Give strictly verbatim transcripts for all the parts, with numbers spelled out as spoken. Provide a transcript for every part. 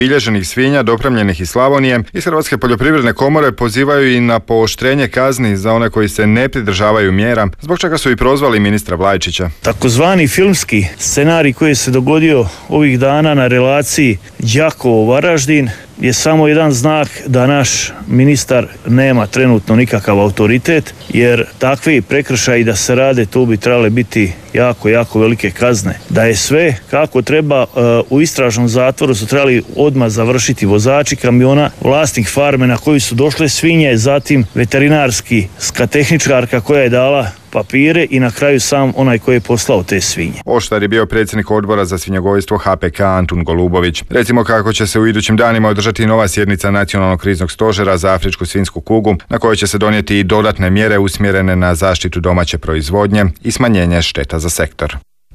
bilježenih svinja dopremljenih iz Slavonije. Iz Hrvatske poljoprivredne komore pozivaju i na pooštrenje kazni za one koji se ne pridržavaju mjera, zbog čega su i prozvali ministra Vlajčića. Takozvani filmski scenarij koji se dogodio ovih dana na relaciji Đakovo-Varaždin je samo jedan znak da naš ministar nema trenutno nikakav autoritet, jer takvi prekršaji da se rade, tu bi trebale biti jako, jako velike kazne. Da je sve kako treba, u istražnom zatvoru su trebali odmah završiti vozači kamiona, vlasnik farme na koju su došle svinje, zatim veterinarski tehničarka koja je dala papire i na kraju sam onaj koji je poslao te svinje. Oštar je bio predsjednik odbora za svinjogojstvo H P K Antun Golubović. Recimo kako će se u idućim danima održati nova sjednica Nacionalnog kriznog stožera za afričku svinjsku kugu, na kojoj će se donijeti i dodatne mjere usmjerene na zaštitu domaće proizvodnje i smanjenje šteta za sektor.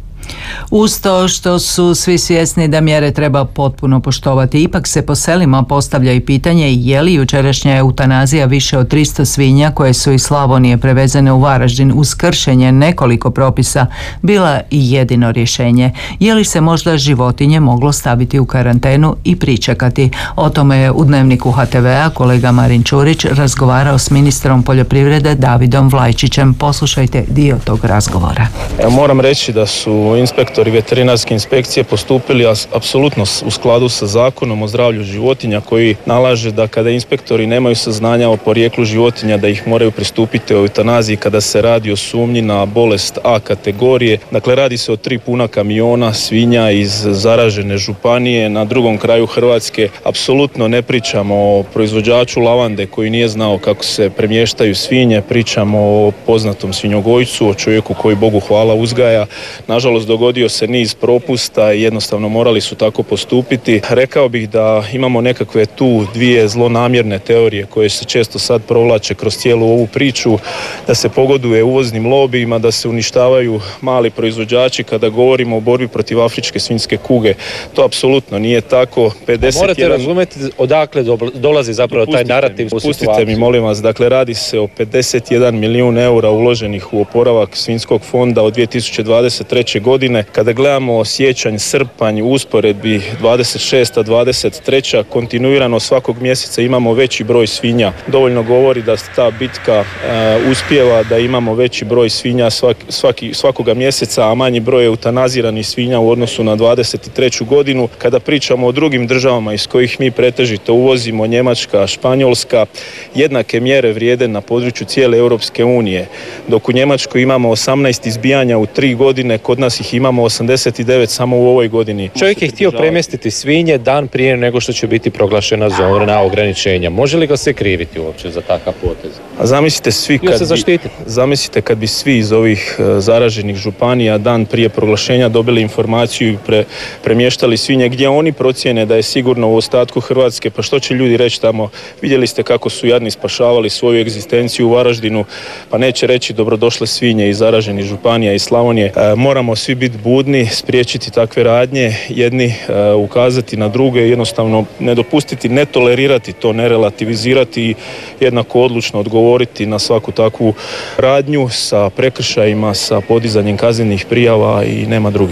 Uz to što su svi svjesni da mjere treba potpuno poštovati, ipak se po selima postavlja i pitanje je li jučerašnja eutanazija više od tristo svinja koje su iz Slavonije prevezene u Varaždin uz kršenje nekoliko propisa bila i jedino rješenje. Je li se možda životinje moglo staviti u karantenu i pričekati? O tome je u Dnevniku H T V-a kolega Marin Čurić razgovarao s ministrom poljoprivrede Davidom Vlajčićem. Poslušajte dio tog razgovora. Ja moram reći da su inspektori veterinarske inspekcije postupili apsolutno u skladu sa Zakonom o zdravlju životinja, koji nalaže da kada inspektori nemaju saznanja o porijeklu životinja da ih moraju pristupiti o eutanaziji kada se radi o sumnji na bolest A kategorije. Dakle, radi se o tri puna kamiona svinja iz zaražene županije na drugom kraju Hrvatske. Apsolutno ne pričamo o proizvođaču lavande koji nije znao kako se premještaju svinje, pričamo o poznatom svinjogojcu, o čovjeku koji Bogu hvala uzgaja. Nažalost, dogodio se niz propusta i jednostavno morali su tako postupiti. Rekao bih da imamo nekakve tu dvije zlonamjerne teorije koje se često sad provlače kroz cijelu ovu priču, da se pogoduje uvoznim lobijima, da se uništavaju mali proizvođači kada govorimo o borbi protiv afričke svinjske kuge. To apsolutno nije tako. pedeset jedan... Morate razumjeti odakle dolazi zapravo taj narativ u situaciju. Pustite mi, molim vas, dakle radi se o pedeset jedan milijun eura uloženih u oporavak svinjskog fonda od dvije tisuće dvadeset treće godine. Kada gledamo siječanj, srpanj, usporedbi dvadeset šesta dvadeset treća kontinuirano svakog mjeseca imamo veći broj svinja. Dovoljno govori da ta bitka uh, uspijeva, da imamo veći broj svinja svaki, svaki, svakoga mjeseca, a manji broj eutanaziranih svinja u odnosu na dvadeset treću godinu. Kada pričamo o drugim državama iz kojih mi pretežito uvozimo, Njemačka, Španjolska, jednake mjere vrijede na području cijele Europske unije. Dok u Njemačkoj imamo osamnaest izbijanja u tri godine, kod nas ih imamo osamdeset devet samo u ovoj godini. Čovjek je htio premjestiti svinje dan prije nego što će biti proglašena zona ograničenja. Može li ga se kriviti uopće za takav potez? A zamislite svi kad bi, zamislite kad bi svi iz ovih uh, zaraženih županija dan prije proglašenja dobili informaciju i pre, premještali svinje gdje oni procjene da je sigurno u ostatku Hrvatske, pa što će ljudi reći tamo? Vidjeli ste kako su jadni spašavali svoju egzistenciju u Varaždinu, pa neće reći dobrodošle svinje iz zaraženih županija i Slavonije. Uh, moramo svi biti budni, spriječiti takve radnje, jedni uh, ukazati na druge, jednostavno ne dopustiti, ne tolerirati to, ne relativizirati i jednako odlučno odgovoriti na svaku takvu radnju sa prekršajima, sa podizanjem kaznenih prijava i nema druge.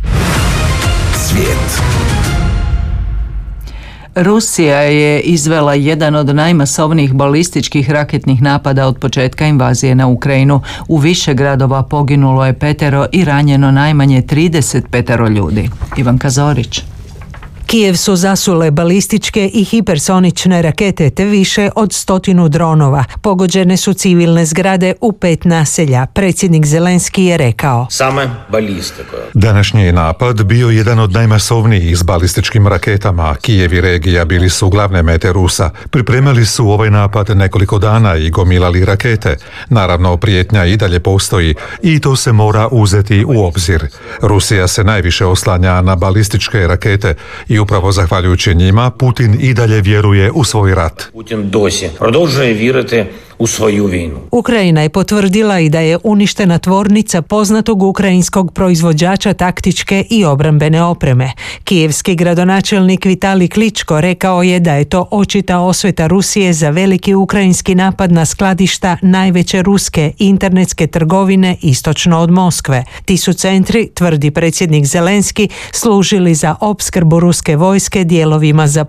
Svijet. Rusija je izvela jedan od najmasovnijih balističkih raketnih napada od početka invazije na Ukrajinu. U više gradova poginulo je petero i ranjeno najmanje trideset petero ljudi. Ivanka Zorić. Kijev su zasule balističke i hipersonične rakete te više od stotinu dronova. Pogođene su civilne zgrade u pet naselja. Predsjednik Zelenski je rekao: Današnji je napad bio jedan od najmasovnijih s balističkim raketama. Kijev i regija bili su glavne mete Rusa. Pripremali su ovaj napad nekoliko dana i gomilali rakete. Naravno, prijetnja i dalje postoji i to se mora uzeti u obzir. Rusija se najviše oslanja na balističke rakete i upravo zahvaljujući njima Putin i dalje vjeruje u svoj rat. Putin dosі продовжує вірити u svoju vinu. Ukrajina je potvrdila i da je uništena tvornica poznatog ukrajinskog proizvođača taktičke i obrambene opreme. Kijevski gradonačelnik Vitali Kličko rekao je da je to očita osveta Rusije za veliki ukrajinski napad na skladišta najveće ruske internetske trgovine istočno od Moskve. Ti su centri, tvrdi predsjednik Zelenski, služili za opskrbu ruske vojske dijelovima za